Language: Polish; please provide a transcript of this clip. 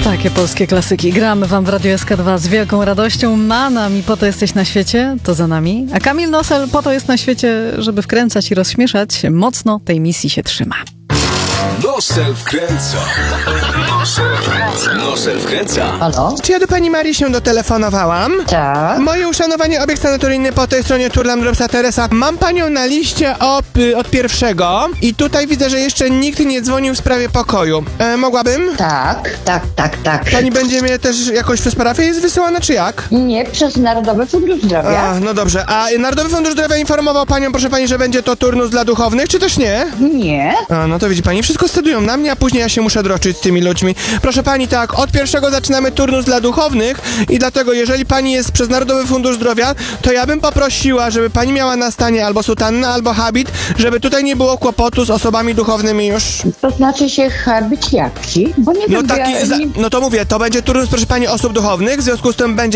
Takie polskie klasyki gramy wam w Radiu SK2 z wielką radością. Manam i Po to jesteś na świecie, to za nami. A Kamil Nosel po to jest na świecie, żeby wkręcać i rozśmieszać. Mocno tej misji się trzyma. Nosel wkręca. Nosel wkręca. Halo? Czy ja do pani Marii się dotelefonowałam? Tak. Moje uszanowanie, obiekt sanatoryjny po tej stronie Turlam Dropsa Teresa. Mam panią na liście od pierwszego i tutaj widzę, że jeszcze nikt nie dzwonił w sprawie pokoju. Mogłabym? Tak. Pani będzie mnie też jakoś przez parafię jest wysyłana, czy jak? Nie, przez Narodowy Fundusz Zdrowia. A, no dobrze. A Narodowy Fundusz Zdrowia informował panią, proszę pani, że będzie to turnus dla duchownych, czy też nie? Nie. A, no to widzi pani, wszystko stedują na mnie, a później ja się muszę droczyć z tymi ludźmi. Proszę pani, tak, od pierwszego zaczynamy turnus dla duchownych i dlatego, jeżeli pani jest przez Narodowy Fundusz Zdrowia, to ja bym poprosiła, żeby pani miała na stanie albo sutannę, albo habit, żeby tutaj nie było kłopotu z osobami duchownymi już. To znaczy się habit jaki? Bo nie No wiem, bo taki, ja nie... no to mówię, to będzie turnus, proszę pani, osób duchownych, w związku z tym będzie